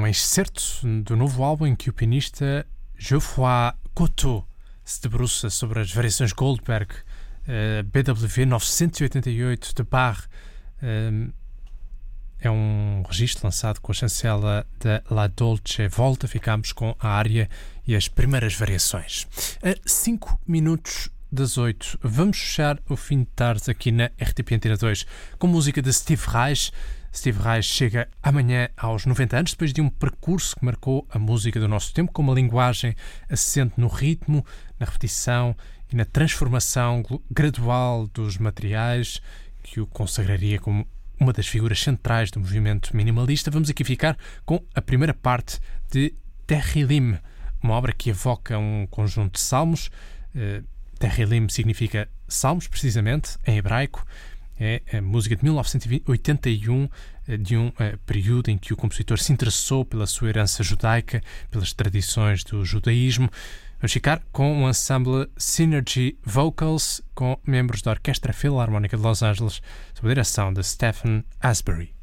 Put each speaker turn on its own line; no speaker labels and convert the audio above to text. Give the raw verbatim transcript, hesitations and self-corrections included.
excerto do novo álbum em que o pianista Geoffroy Cousteau se debruça sobre as variações Goldberg, uh, B W novecentos e oitenta e oito de Bach. Uh, é um registro lançado com a chancela da La Dolce Volta. Ficámos com a área e as primeiras variações. A cinco minutos das oito, vamos fechar o fim de tarde aqui na R T P Antena dois com música de Steve Reich. Steve Reich chega amanhã aos noventa anos, depois de um percurso que marcou a música do nosso tempo, com uma linguagem assente no ritmo, na repetição e na transformação gradual dos materiais, que o consagraria como uma das figuras centrais do movimento minimalista. Vamos aqui ficar com a primeira parte de Tehillim, uma obra que evoca um conjunto de salmos. Uh, Tehillim significa salmos, precisamente, em hebraico. É a música de mil novecentos e oitenta e um, de um uh, período em que o compositor se interessou pela sua herança judaica, pelas tradições do judaísmo. Vamos ficar com o ensemble Synergy Vocals, com membros da Orquestra Filarmónica de Los Angeles, sob a direção de Stephen Asbury.